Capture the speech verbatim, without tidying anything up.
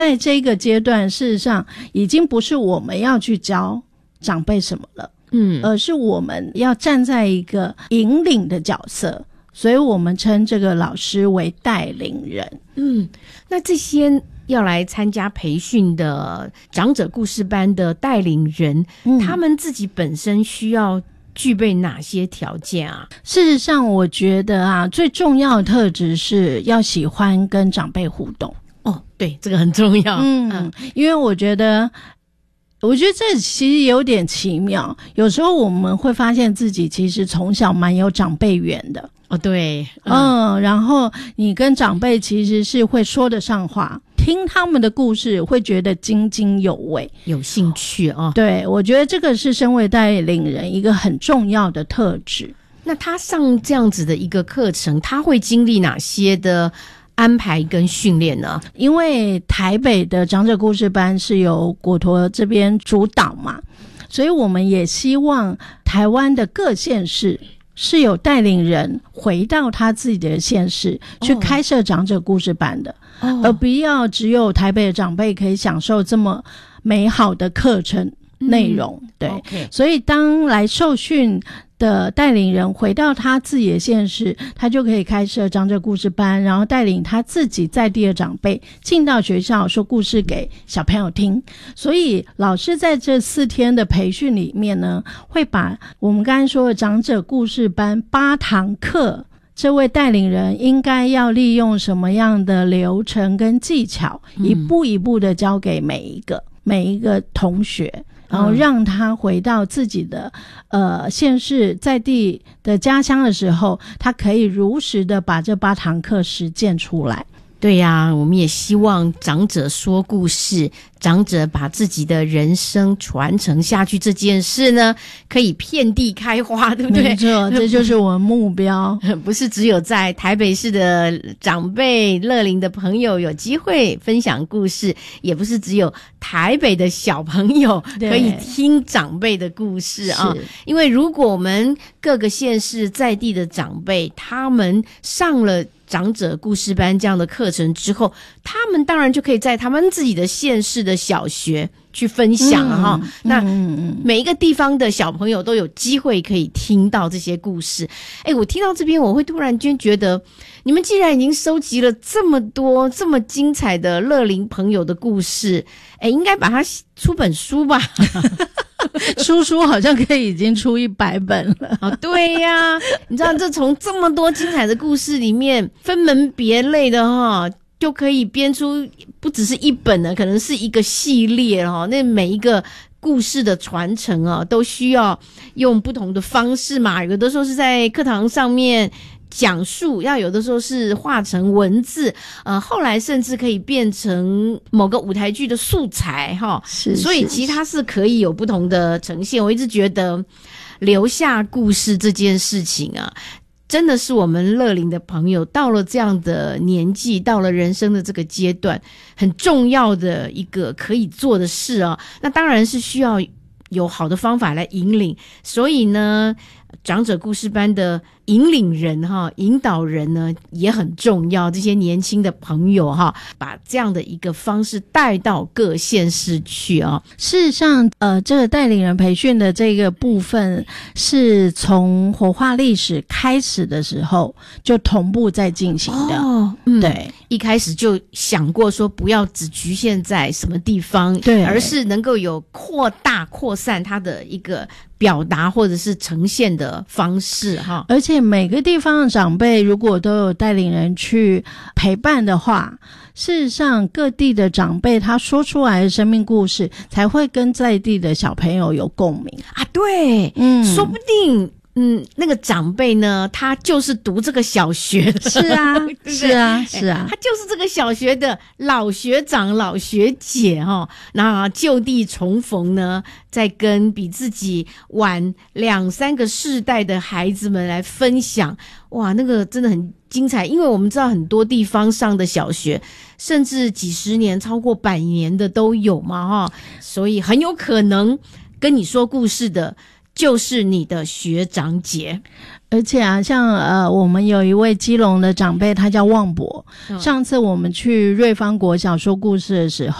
在这个阶段，事实上已经不是我们要去教长辈什么了，嗯，而是我们要站在一个引领的角色，所以我们称这个老师为带领人。 嗯，那这些要来参加培训的长者故事班的带领人，嗯，他们自己本身需要具备哪些条件啊？ 事实上我觉得啊，最重要的特质是要喜欢跟长辈互动。 哦，对，这个很重要。 嗯，嗯因为我觉得我觉得这其实有点奇妙，有时候我们会发现自己其实从小蛮有长辈缘的。 哦，对， 嗯, 嗯，然后你跟长辈其实是会说得上话，听他们的故事会觉得津津有味， 有兴趣哦。 对，我觉得这个是身为带领人一个很重要的特质。 那他上这样子的一个课程，他会经历哪些的安排跟训练呢？ 因为台北的长者故事班是由果陀这边主导嘛，所以我们也希望台湾的各县市是有带领人回到他自己的县市去开设长者故事班的，哦，而不要只有台北的长辈可以享受这么美好的课程内容，嗯，对， okay. 所以当来受训的带领人回到他自己的县市，他就可以开设长者故事班，然后带领他自己在地的长辈进到学校说故事给小朋友听。所以老师在这四天的培训里面呢，会把我们刚才说的长者故事班八堂课，这位带领人应该要利用什么样的流程跟技巧，嗯，一步一步的教给每一个每一个同学，然后让他回到自己的呃县市在地的家乡的时候，他可以如实的把这八堂课实践出来。 对呀，啊，我们也希望长者说故事，长者把自己的人生传承下去这件事呢，可以遍地开花，对不对？ 没错，这就是我们目标。 不是只有在台北市的长辈乐龄的朋友有机会分享故事，也不是只有台北的小朋友可以听长辈的故事啊。因为如果我们各个县市在地的长辈，他们上了长者故事班这样的课程之后，他们当然就可以在他们自己的县市的小学去分享了哈，嗯。那每一个地方的小朋友都有机会可以听到这些故事。哎，我听到这边我会突然间觉得，你们既然已经收集了这么多这么精彩的乐龄朋友的故事，哎，应该把它出本书吧。 出书好像可以已经出一百本了。 哦，对呀，你知道这从这么多精彩的故事里面分门别类的哈，就可以编出不只是一本的，可能是一个系列哈。那每一个故事的传承啊，都需要用不同的方式嘛。有的时候是在课堂上面讲述，要有的时候是画成文字，呃，后来甚至可以变成某个舞台剧的素材哈。 是， 所以其实它是可以有不同的呈现。我一直觉得留下故事这件事情啊，真的是我们乐龄的朋友到了这样的年纪，到了人生的这个阶段，很重要的一个可以做的事啊。那当然是需要有好的方法来引领，所以呢，长者故事班的引领人哈，引导人呢也很重要。这些年轻的朋友哈，把这样的一个方式带到各县市去啊。 事实上，呃，这个带领人培训的这个部分是从活化历史开始的时候就同步在进行的。 哦，嗯， 对， 一开始就想过说不要只局限在什么地方， 对， 而是能够有扩大扩散它的一个表达或者是呈现的方式哈。 而且每个地方的长辈如果都有带领人去陪伴的话，事实上各地的长辈他说出来的生命故事才会跟在地的小朋友有共鸣啊。对，嗯，说不定嗯，那个长辈呢，他就是读这个小学的， 是啊，对对是啊，是啊， 他就是这个小学的老学长、老学姐哈。那就地重逢呢，再跟比自己晚两三个世代的孩子们来分享，哇，那个真的很精彩。因为我们知道很多地方上的小学，甚至几十年、超过百年的都有嘛哈，所以很有可能跟你说故事的就是你的学长姐。 而且啊，像呃，我们有一位基隆的长辈，他叫旺博。 嗯、 上次我们去瑞芳国小说故事的时候，